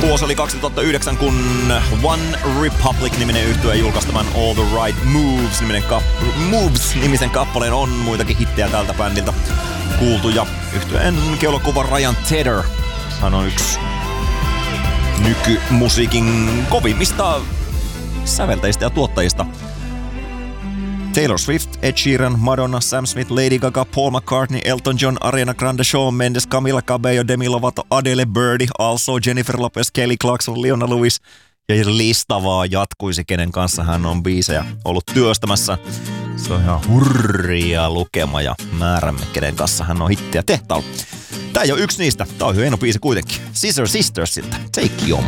Vuosi oli 2009, kun One Republic-niminen yhtye julkaistaman All the Right Moves-nimisen kappaleen on muitakin hittejä tältä bändiltä kuultu. Ja yhtyeen keulakuva Ryan Tedder, hän on yksi nykymusiikin kovimmista säveltäjistä ja tuottajista. Taylor Swift, Ed Sheeran, Madonna, Sam Smith, Lady Gaga, Paul McCartney, Elton John, Ariana Grande, Shawn Mendes, Camila Cabello, Demi Lovato, Adele, Birdie, Also, Jennifer Lopez, Kelly Clarkson, Leona Lewis ja lista vaan jatkuisi, kenen kanssa hän on biisejä ollut työstämässä. Se on ihan hurria lukema ja määrämme, kenen kanssa hän on hittejä tehtaalla. Tää ei ole yksi niistä, tää on hieno biisi kuitenkin. Scissor Sistersilta, Take Your